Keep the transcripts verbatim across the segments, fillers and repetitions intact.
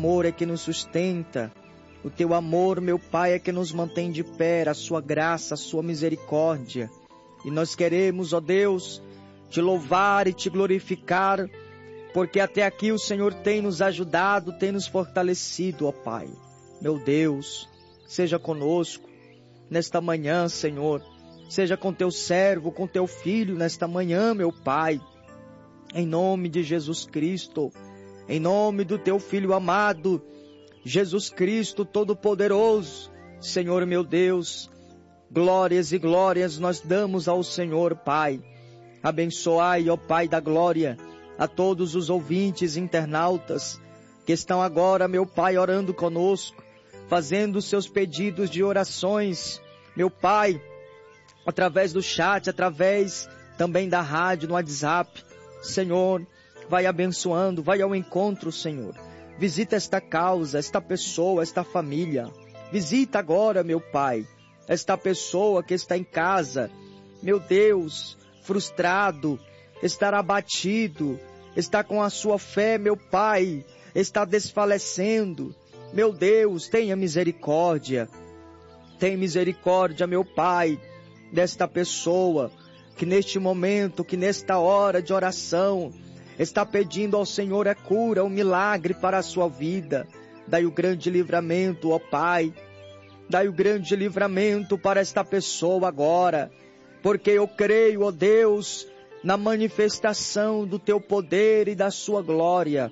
amor é que nos sustenta. O Teu amor, meu Pai, é que nos mantém de pé, a Sua graça, a Sua misericórdia. E nós queremos, ó Deus, Te louvar e Te glorificar, porque até aqui o Senhor tem nos ajudado, tem nos fortalecido, ó Pai. Meu Deus, seja conosco nesta manhã, Senhor. Seja com Teu servo, com Teu filho nesta manhã, meu Pai. Em nome de Jesus Cristo, em nome do Teu Filho amado, Jesus Cristo Todo-Poderoso, Senhor meu Deus, glórias e glórias nós damos ao Senhor, Pai. Abençoai, ó Pai da glória, a todos os ouvintes internautas que estão agora, meu Pai, orando conosco, fazendo seus pedidos de orações, meu Pai, através do chat, através também da rádio, no WhatsApp. Senhor, vai abençoando, vai ao encontro, Senhor. Visita esta causa, esta pessoa, esta família. Visita agora, meu Pai, esta pessoa que está em casa, meu Deus, frustrado, está abatido, está com a sua fé, meu Pai, está desfalecendo. Meu Deus, tenha misericórdia. Tenha misericórdia, meu Pai, desta pessoa que neste momento, que nesta hora de oração, está pedindo ao Senhor a cura, o milagre para a sua vida. Dai o grande livramento, ó Pai. Dai o grande livramento para esta pessoa agora. Porque eu creio, ó Deus, na manifestação do Teu poder e da Sua glória.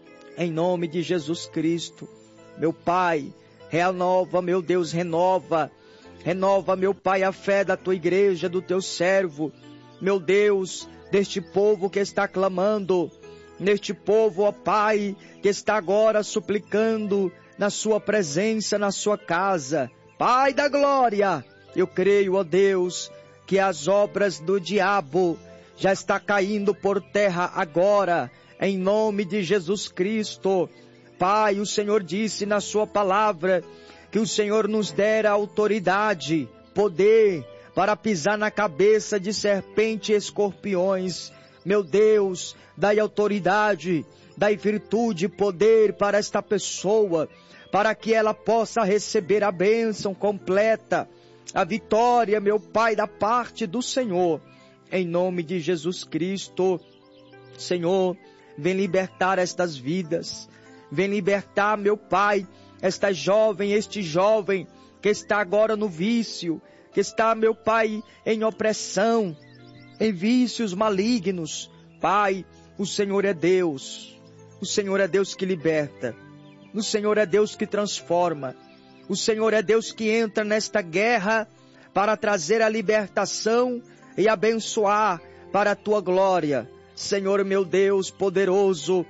Em nome de Jesus Cristo. Meu Pai, renova, meu Deus, renova. Renova, meu Pai, a fé da Tua igreja, do Teu servo. Meu Deus, deste povo que está clamando, neste povo, ó Pai, que está agora suplicando na Sua presença, na Sua casa. Pai da glória, eu creio, ó Deus, que as obras do diabo já está caindo por terra agora, em nome de Jesus Cristo. Pai, o Senhor disse na Sua palavra que o Senhor nos dera autoridade, poder, para pisar na cabeça de serpente e escorpiões. Meu Deus, dai autoridade, dai virtude e poder para esta pessoa, para que ela possa receber a bênção completa, a vitória, meu Pai, da parte do Senhor. Em nome de Jesus Cristo, Senhor, vem libertar estas vidas, vem libertar, meu Pai, esta jovem, este jovem que está agora no vício, que está, meu Pai, em opressão, em vícios malignos. Pai, o Senhor é Deus, o Senhor é Deus que liberta, o Senhor é Deus que transforma, o Senhor é Deus que entra nesta guerra para trazer a libertação e abençoar para a Tua glória. Senhor meu Deus poderoso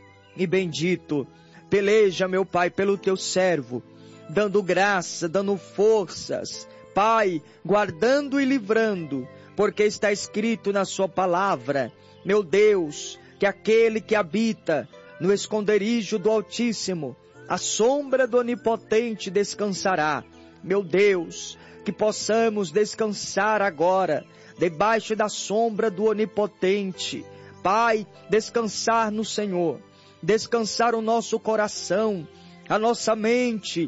e bendito, peleja, meu Pai, pelo Teu servo, dando graça, dando forças, Pai, guardando e livrando, porque está escrito na Sua palavra, meu Deus, que aquele que habita no esconderijo do Altíssimo, a sombra do Onipotente descansará. Meu Deus, que possamos descansar agora, debaixo da sombra do Onipotente. Pai, descansar no Senhor, descansar o nosso coração, a nossa mente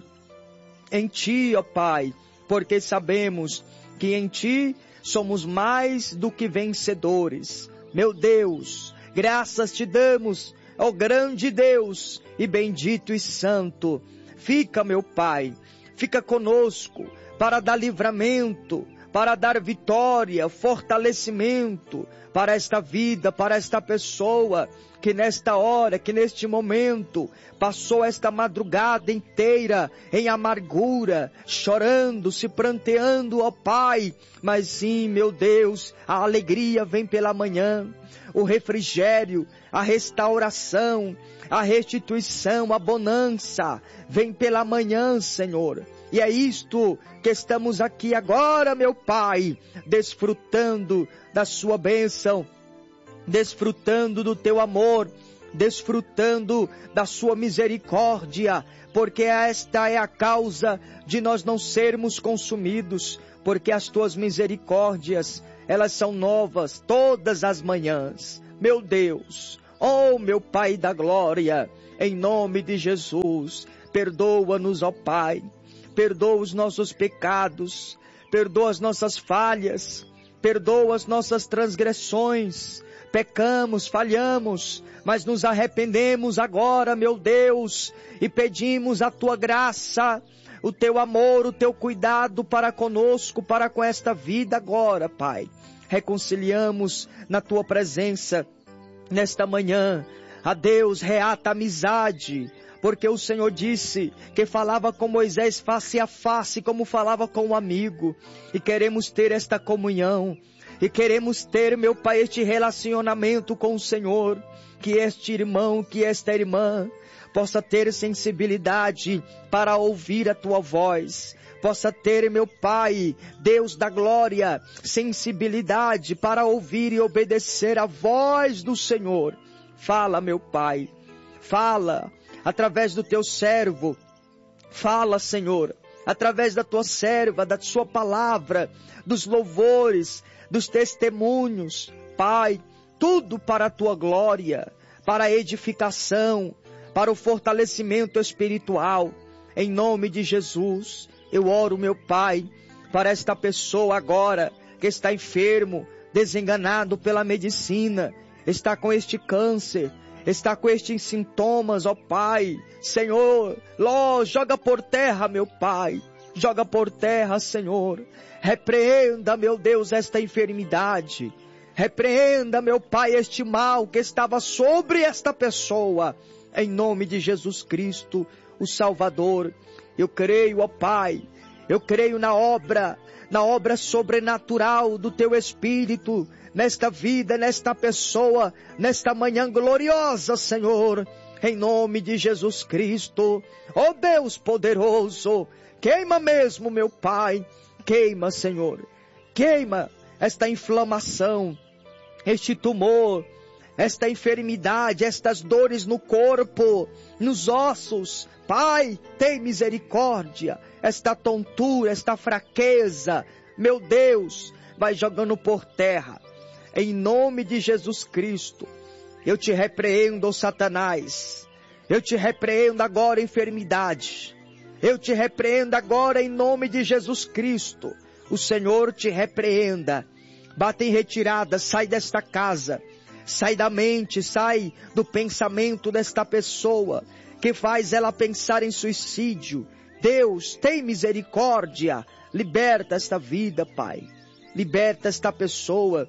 em Ti, ó Pai, porque sabemos que em Ti somos mais do que vencedores. Meu Deus, graças Te damos, ó grande Deus e bendito e santo. Fica, meu Pai, fica conosco para dar livramento, para dar vitória, fortalecimento para esta vida, para esta pessoa que nesta hora, que neste momento, passou esta madrugada inteira em amargura, chorando, se pranteando, ó Pai. Mas sim, meu Deus, a alegria vem pela manhã, o refrigério, a restauração, a restituição, a bonança, vem pela manhã, Senhor. E é isto que estamos aqui agora, meu Pai, desfrutando da Sua bênção, desfrutando do Teu amor, desfrutando da Sua misericórdia, porque esta é a causa de nós não sermos consumidos, porque as Tuas misericórdias, elas são novas todas as manhãs. Meu Deus, Oh, meu Pai da glória, em nome de Jesus, perdoa-nos, ó Pai, perdoa os nossos pecados, perdoa as nossas falhas, perdoa as nossas transgressões. Pecamos, falhamos, mas nos arrependemos agora, meu Deus, e pedimos a Tua graça, o Teu amor, o Teu cuidado para conosco, para com esta vida agora, Pai. Reconciliamos na Tua presença nesta manhã. A Deus, reata a amizade, porque o Senhor disse que falava com Moisés face a face, como falava com um amigo, e queremos ter esta comunhão, e queremos ter, meu Pai, este relacionamento com o Senhor, que este irmão, que esta irmã possa ter sensibilidade para ouvir a Tua voz, possa ter, meu Pai, Deus da glória, sensibilidade para ouvir e obedecer a voz do Senhor. Fala, meu Pai, fala através do Teu servo, fala, Senhor, através da Tua serva, da Sua palavra, dos louvores, dos testemunhos, Pai, tudo para a Tua glória, para a edificação, para o fortalecimento espiritual. Em nome de Jesus, eu oro, meu Pai, para esta pessoa agora que está enfermo, desenganado pela medicina, está com este câncer, está com estes sintomas, ó Pai. Senhor, Ló, joga por terra, meu Pai, joga por terra, Senhor. Repreenda, meu Deus, esta enfermidade. Repreenda, meu Pai, este mal que estava sobre esta pessoa. Em nome de Jesus Cristo, o Salvador. Eu creio, ó Pai, eu creio na obra, na obra sobrenatural do Teu Espírito, nesta vida, nesta pessoa, nesta manhã gloriosa, Senhor. Em nome de Jesus Cristo, ó Deus poderoso, queima mesmo, meu Pai, queima, Senhor, queima esta inflamação, este tumor, esta enfermidade, estas dores no corpo, nos ossos. Pai, tem misericórdia, esta tontura, esta fraqueza, meu Deus, vai jogando por terra. Em nome de Jesus Cristo, eu te repreendo, Satanás, eu te repreendo agora, enfermidade, eu te repreendo agora em nome de Jesus Cristo. O Senhor te repreenda. Bata em retirada, sai desta casa, sai da mente, sai do pensamento desta pessoa, que faz ela pensar em suicídio. Deus, tem misericórdia, liberta esta vida, Pai, liberta esta pessoa,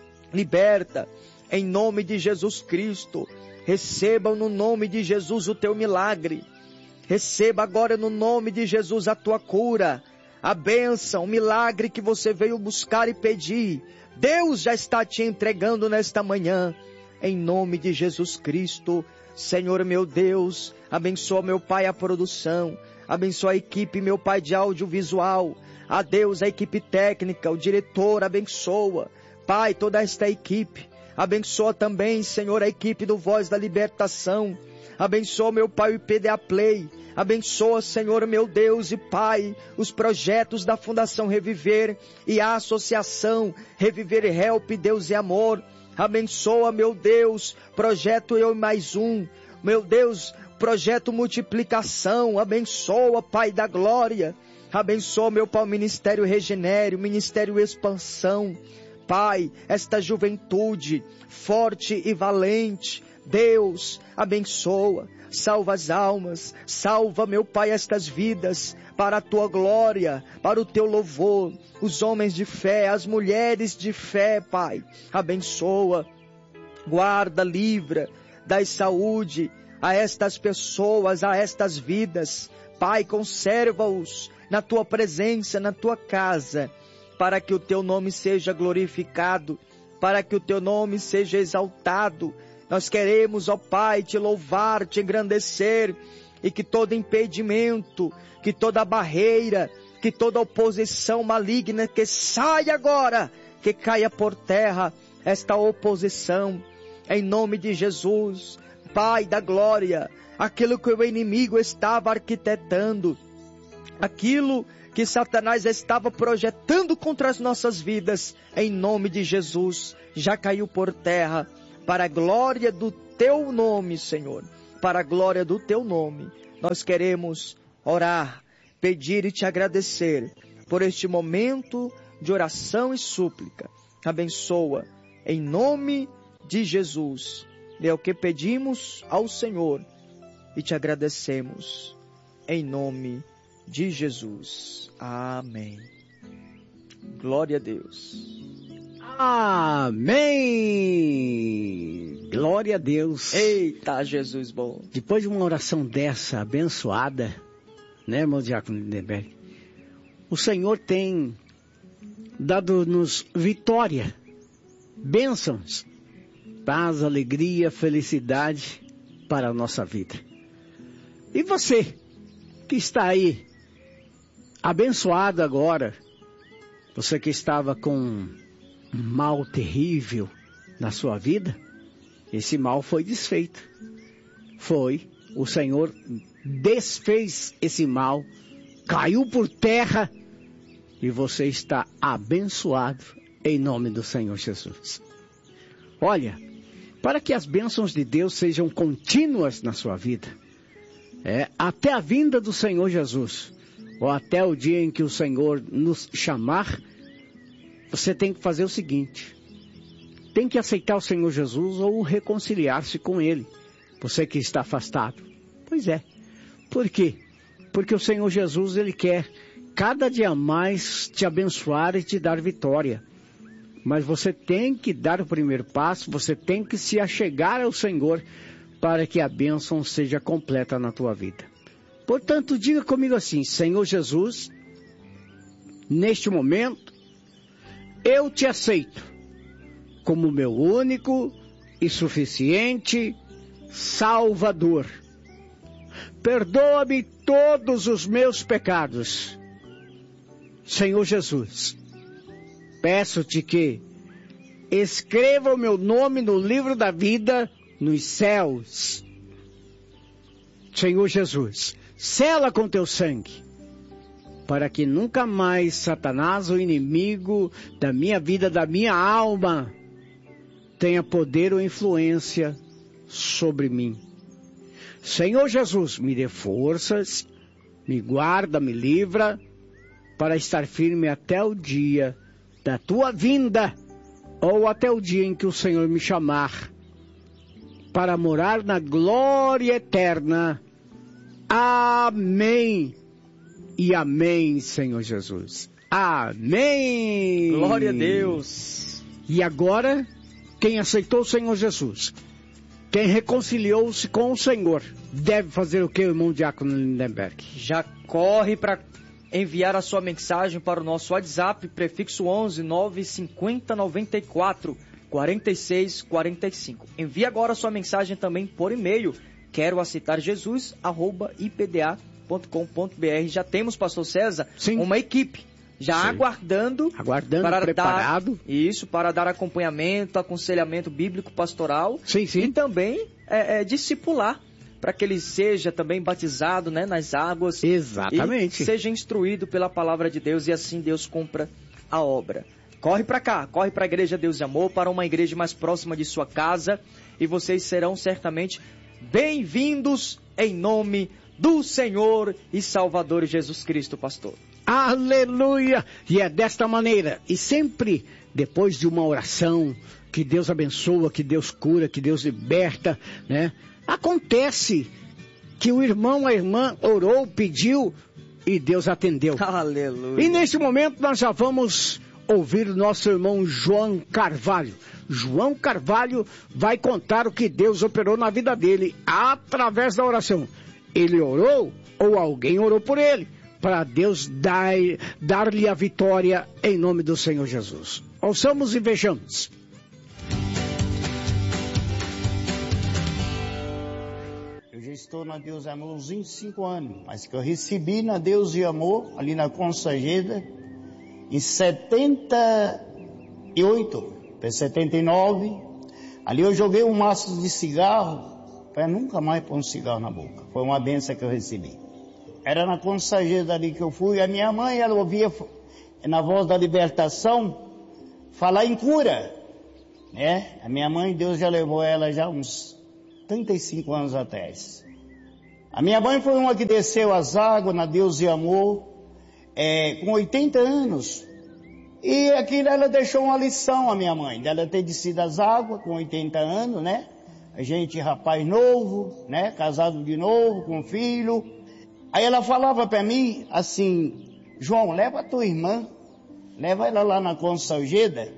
liberta, em nome de Jesus Cristo. Recebam no nome de Jesus o Teu milagre, receba agora no nome de Jesus a Tua cura, a bênção, o milagre que você veio buscar e pedir. Deus já está te entregando nesta manhã, em nome de Jesus Cristo. Senhor meu Deus, abençoa, meu Pai, a produção, abençoa a equipe, meu Pai, de audiovisual, a Deus, a equipe técnica, o diretor, abençoa, Pai, toda esta equipe, abençoa também, Senhor, a equipe do Voz da Libertação, abençoa, meu Pai, o I P D A Play, abençoa, Senhor, meu Deus e Pai, os projetos da Fundação Reviver e a Associação Reviver Help, Deus e Amor. Abençoa, meu Deus, projeto Eu Mais Um, meu Deus, projeto Multiplicação. Abençoa, Pai da Glória. Abençoa, meu Pai, o Ministério Regenere, o Ministério Expansão. Pai, esta juventude forte e valente. Deus, abençoa, salva as almas, salva, meu Pai, estas vidas, para a Tua glória, para o Teu louvor, os homens de fé, as mulheres de fé, Pai, abençoa, guarda, livra, dai saúde a estas pessoas, a estas vidas, Pai, conserva-os na Tua presença, na Tua casa, para que o Teu nome seja glorificado, para que o Teu nome seja exaltado. Nós queremos, ó Pai, Te louvar, Te engrandecer, e que todo impedimento, que toda barreira, que toda oposição maligna, que saia agora, que caia por terra esta oposição, em nome de Jesus. Pai da glória, aquilo que o inimigo estava arquitetando, aquilo que Satanás estava projetando contra as nossas vidas, em nome de Jesus, já caiu por terra, para a glória do teu nome, Senhor, para a glória do teu nome. Nós queremos orar, pedir e te agradecer por este momento de oração e súplica. Abençoa em nome de Jesus. É o que pedimos ao Senhor e te agradecemos em nome de Jesus. Amém. Glória a Deus. Amém! Glória a Deus. Eita, Jesus bom. Depois de uma oração dessa, abençoada, né, irmão Diácono Lindenberg? O Senhor tem dado-nos vitória, bênçãos, paz, alegria, felicidade para a nossa vida. E você, que está aí, abençoado agora, você que estava com um mal terrível na sua vida, esse mal foi desfeito. Foi, o Senhor desfez esse mal, caiu por terra e você está abençoado em nome do Senhor Jesus. Olha, para que as bênçãos de Deus sejam contínuas na sua vida, é, até a vinda do Senhor Jesus, ou até o dia em que o Senhor nos chamar, você tem que fazer o seguinte: tem que aceitar o Senhor Jesus ou reconciliar-se com Ele. Você que está afastado. Pois é. Por quê? Porque o Senhor Jesus, Ele quer cada dia mais te abençoar e te dar vitória. Mas você tem que dar o primeiro passo, você tem que se achegar ao Senhor para que a bênção seja completa na tua vida. Portanto, diga comigo assim: Senhor Jesus, neste momento, eu te aceito como meu único e suficiente Salvador. Perdoa-me todos os meus pecados. Senhor Jesus, peço-te que escreva o meu nome no livro da vida nos céus. Senhor Jesus, sela com teu sangue, para que nunca mais Satanás, o inimigo da minha vida, da minha alma, tenha poder ou influência sobre mim. Senhor Jesus, me dê forças, me guarda, me livra, para estar firme até o dia da tua vinda, ou até o dia em que o Senhor me chamar, para morar na glória eterna. Amém. E amém, Senhor Jesus. Amém. Glória a Deus. E agora, quem aceitou o Senhor Jesus, quem reconciliou-se com o Senhor, deve fazer o que, irmão Diácono Lindenberg? Já corre para enviar a sua mensagem para o nosso WhatsApp, prefixo onze nove cinquenta noventa e quatro quarenta e seis quarenta e cinco. Envie agora a sua mensagem também por e-mail, quero aceitar Jesus, arroba i p d a ponto com ponto b r. Já temos, pastor César, Sim. uma equipe já Sim. aguardando, aguardando para preparado. Dar, isso, para dar acompanhamento, aconselhamento bíblico pastoral. Sim, sim. E também é, é, discipular, para que ele seja também batizado, né, nas águas. Exatamente. E seja instruído pela palavra de Deus, e assim Deus cumpra a obra. Corre para cá, corre para a Igreja Deus e Amor, para uma igreja mais próxima de sua casa, e vocês serão certamente bem-vindos em nome do Senhor e Salvador Jesus Cristo, pastor. Aleluia! E é desta maneira, e sempre depois de uma oração, que Deus abençoa, que Deus cura, que Deus liberta, né? Acontece que o irmão, a irmã orou, pediu e Deus atendeu. Aleluia! E neste momento nós já vamos ouvir o nosso irmão João Carvalho. João Carvalho vai contar o que Deus operou na vida dele através da oração. Ele orou ou alguém orou por ele, para Deus dar, dar-lhe a vitória em nome do Senhor Jesus. Ouçamos e vejamos. Eu já estou na Deus e Amor uns vinte e cinco anos, mas que eu recebi na Deus e Amor, ali na Consageda, em setenta e oito, para setenta e nove, ali eu joguei um maço de cigarro, para nunca mais pôr um cigarro na boca. Foi uma bênção que eu recebi. Era na Consageda ali que eu fui, a minha mãe, ela ouvia na voz da libertação, falar em cura, né? A minha mãe, Deus já levou ela já uns trinta e cinco anos atrás. A minha mãe foi uma que desceu as águas na Deus e Amor, é, com oitenta anos. E aquilo ela deixou uma lição, a minha mãe, dela ter descido as águas com oitenta anos, né? A gente, rapaz novo, né? Casado de novo, com filho. Aí ela falava para mim assim, João, leva a tua irmã, leva ela lá na Consalgeda,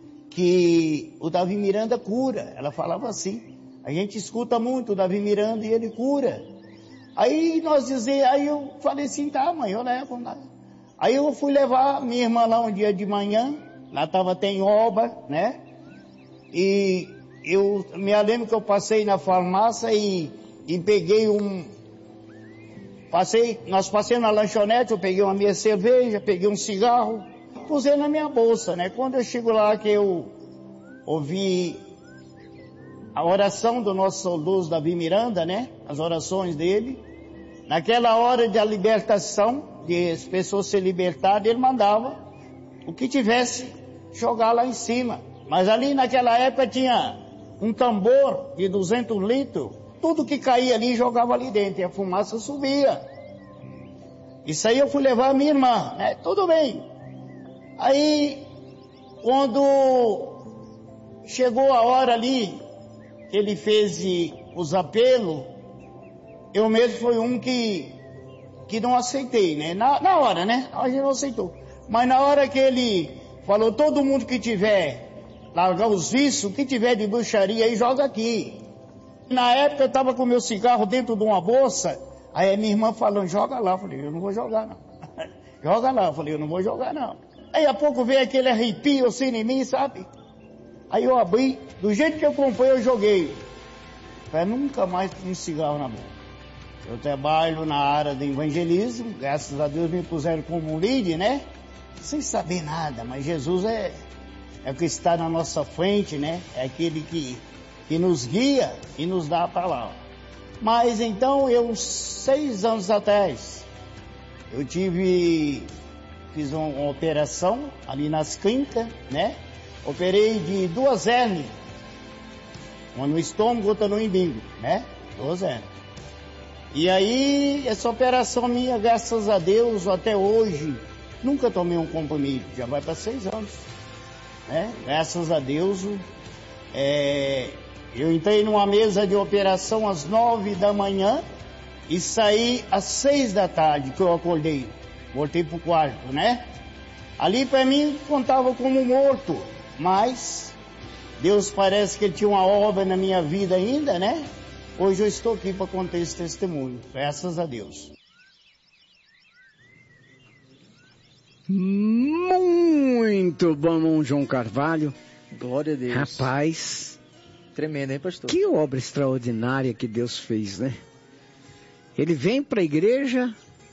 que o Davi Miranda cura. Ela falava assim. A gente escuta muito o Davi Miranda e ele cura. Aí nós dizia, aí eu falei assim, tá mãe, eu levo lá. Aí eu fui levar minha irmã lá um dia de manhã, lá estava tem obra, né? E eu me lembro que eu passei na farmácia e, e peguei um... Passei, nós passei na lanchonete, eu peguei uma minha cerveja, peguei um cigarro, pusei na minha bolsa, né? Quando eu chego lá que eu ouvi a oração do nosso saudoso Davi Miranda, né? As orações dele. Naquela hora da libertação, de as pessoas se libertarem, ele mandava o que tivesse jogar lá em cima. Mas ali naquela época tinha um tambor de duzentos litros, tudo que caía ali jogava ali dentro e a fumaça subia. Isso aí eu fui levar a minha irmã, né? Tudo bem. Aí, quando chegou a hora ali, que ele fez os apelos, eu mesmo fui um que, que não aceitei, né? Na, na hora, né? A gente não aceitou. Mas na hora que ele falou, todo mundo que tiver, largar os vícios, que tiver de bruxaria aí, joga aqui. Na época eu estava com meu cigarro dentro de uma bolsa, aí a minha irmã falando, joga lá. Eu falei, eu não vou jogar não. Joga lá. Eu falei, eu não vou jogar não. Aí a pouco veio aquele arrepio assim em mim, sabe? Aí eu abri, do jeito que eu comprei, eu joguei. Para nunca mais ter um cigarro na boca. Eu trabalho na área do evangelismo, graças a Deus me puseram como líder, né? Sem saber nada, mas Jesus é, é o que está na nossa frente, né? É aquele que, que nos guia e nos dá a palavra. Mas então, eu, seis anos atrás, eu tive, fiz uma, uma operação ali nas clínicas, né? Operei de duas hérnias, uma no estômago, outra no umbigo, né? Duas hérnias. E aí, essa operação minha, graças a Deus, até hoje, nunca tomei um comprimido, já vai para seis anos, né? Graças a Deus, é, eu entrei numa mesa de operação às nove da manhã e saí às seis da tarde, que eu acordei, voltei pro quarto, né? Ali para mim, contava como morto. Mas Deus parece que ele tinha uma obra na minha vida ainda, né? Hoje eu estou aqui para contar esse testemunho, graças a Deus. Muito bom, irmão João Carvalho. Glória a Deus. Rapaz. Tremendo, hein, pastor? Que obra extraordinária que Deus fez, né? Ele vem para a igreja,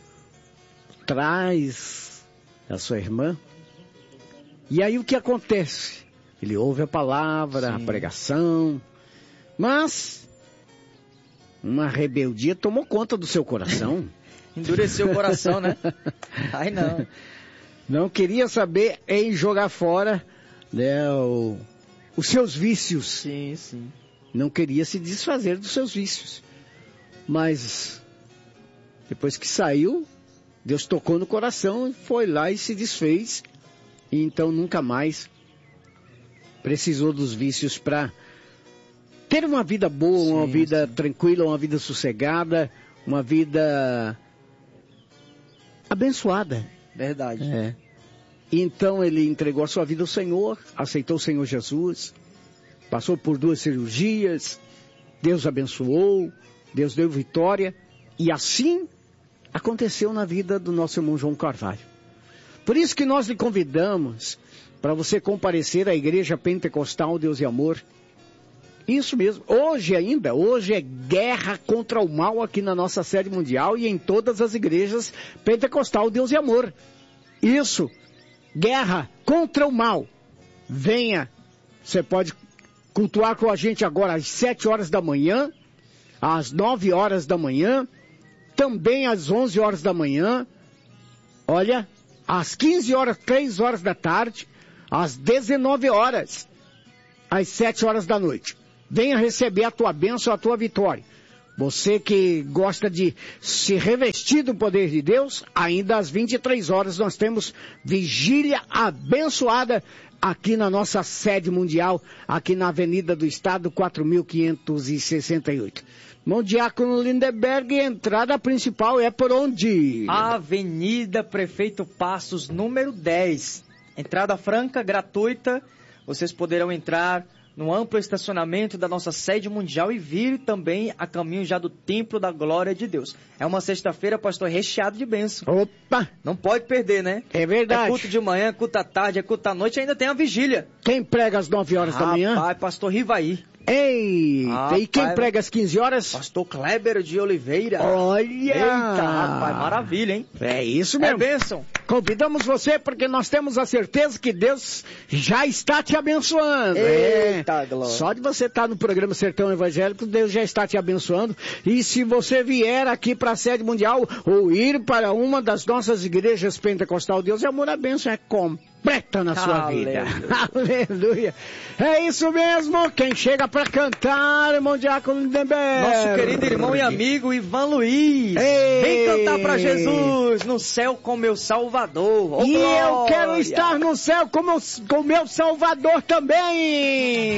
traz a sua irmã. E aí o que acontece? Ele ouve a palavra, Sim. a pregação, mas uma rebeldia tomou conta do seu coração. Endureceu o coração, né? Ai, não. Não queria saber em jogar fora, né, o, os seus vícios. Sim, sim. Não queria se desfazer dos seus vícios. Mas depois que saiu, Deus tocou no coração e foi lá e se desfez. E então nunca mais precisou dos vícios para ter uma vida boa, sim, uma vida sim. tranquila, uma vida sossegada, uma vida abençoada. Verdade. É. Então ele entregou a sua vida ao Senhor, aceitou o Senhor Jesus, passou por duas cirurgias, Deus abençoou, Deus deu vitória, e assim aconteceu na vida do nosso irmão João Carvalho. Por isso que nós lhe convidamos para você comparecer à Igreja Pentecostal Deus e Amor. Isso mesmo, hoje ainda, hoje é guerra contra o mal aqui na nossa sede mundial e em todas as igrejas Pentecostal Deus e Amor. Isso, guerra contra o mal. Venha, você pode cultuar com a gente agora às sete horas da manhã, às nove horas da manhã, também às onze horas da manhã, olha, às quinze horas, três horas da tarde, às dezenove horas, às sete horas da noite. venha receber a tua bênção, a tua vitória. Você que gosta de se revestir do poder de Deus, ainda às vinte e três horas nós temos vigília abençoada aqui na nossa sede mundial, aqui na Avenida do Estado, quatro mil quinhentos e sessenta e oito. Irmão Diácono Lindenberg, entrada principal é por onde? Avenida Prefeito Passos, número dez. Entrada franca, gratuita. Vocês poderão entrar no amplo estacionamento da nossa sede mundial e vir também a caminho já do Templo da Glória de Deus. É uma sexta-feira, pastor, recheado de bênção. Opa! Não pode perder, né? É verdade. É culto de manhã, culto à tarde, é culto à noite, ainda tem a vigília. Quem prega às nove horas Rapaz, da manhã? Pai, pastor Rivaí. Eita, Rapaz, e quem prega às quinze horas? Pastor Kleber de Oliveira. Olha! Eita, rapaz, maravilha, hein? É isso mesmo. É bênção. Convidamos você porque nós temos a certeza que Deus já está te abençoando. Eita, é. glória. Só de você estar no programa Sertão Evangélico, Deus já está te abençoando. E se você vier aqui para a sede mundial ou ir para uma das nossas igrejas pentecostal, Deus é amor, a bênção é completa na sua Aleluia. vida. Aleluia. É isso mesmo. Quem chega para cantar, irmão Diácono Lindenberg. Nosso querido irmão e amigo Ivan Luiz. Ei. Vem cantar para Jesus no céu com meu Salvador. Oh, e glória. eu quero estar no céu com o meu Salvador também.